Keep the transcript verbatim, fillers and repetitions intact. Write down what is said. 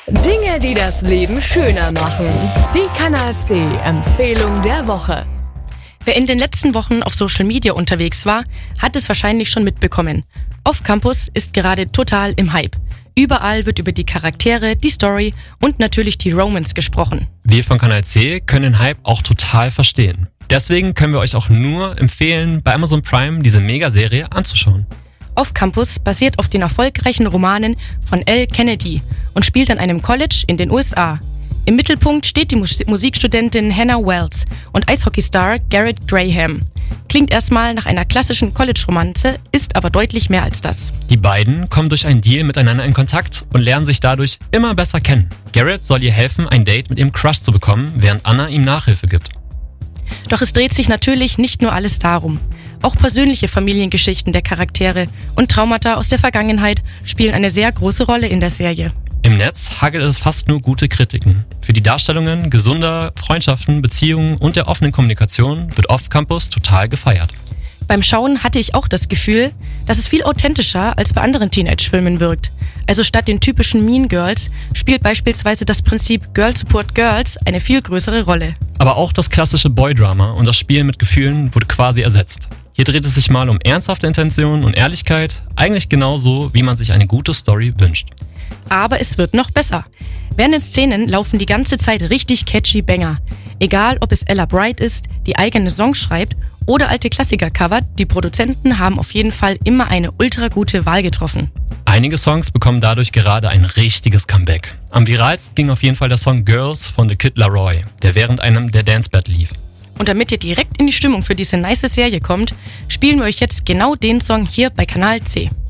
Dinge, die das Leben schöner machen. Die Kanal C Empfehlung der Woche. Wer in den letzten Wochen auf Social Media unterwegs war, hat es wahrscheinlich schon mitbekommen. Off Campus ist gerade total im Hype. Überall wird über die Charaktere, die Story und natürlich die Romance gesprochen. Wir von Kanal C können den Hype auch total verstehen. Deswegen können wir euch auch nur empfehlen, bei Amazon Prime diese Megaserie anzuschauen. Off Campus basiert auf den erfolgreichen Romanen von Elle Kennedy und spielt an einem College in den U S A. Im Mittelpunkt steht die Mus- Musikstudentin Hannah Wells und Eishockeystar Garrett Graham. Klingt erstmal nach einer klassischen College-Romanze, ist aber deutlich mehr als das. Die beiden kommen durch einen Deal miteinander in Kontakt und lernen sich dadurch immer besser kennen. Garrett soll ihr helfen, ein Date mit ihrem Crush zu bekommen, während Anna ihm Nachhilfe gibt. Doch es dreht sich natürlich nicht nur alles darum. Auch persönliche Familiengeschichten der Charaktere und Traumata aus der Vergangenheit spielen eine sehr große Rolle in der Serie. Im Netz hagelt es fast nur gute Kritiken. Für die Darstellungen gesunder Freundschaften, Beziehungen und der offenen Kommunikation wird Off Campus total gefeiert. Beim Schauen hatte ich auch das Gefühl, dass es viel authentischer als bei anderen Teenage-Filmen wirkt. Also statt den typischen Mean Girls spielt beispielsweise das Prinzip Girl Support Girls eine viel größere Rolle. Aber auch das klassische Boy-Drama und das Spiel mit Gefühlen wurde quasi ersetzt. Hier dreht es sich mal um ernsthafte Intentionen und Ehrlichkeit, eigentlich genauso, wie man sich eine gute Story wünscht. Aber es wird noch besser. Während den Szenen laufen die ganze Zeit richtig catchy Banger. Egal, ob es Ella Bright ist, die eigene Songs schreibt oder alte Klassiker covert, die Produzenten haben auf jeden Fall immer eine ultra gute Wahl getroffen. Einige Songs bekommen dadurch gerade ein richtiges Comeback. Am viralsten ging auf jeden Fall der Song Girls von The Kid Laroi, der während einem der Dance Battle lief. Und damit ihr direkt in die Stimmung für diese nice Serie kommt, spielen wir euch jetzt genau den Song hier bei Kanal C.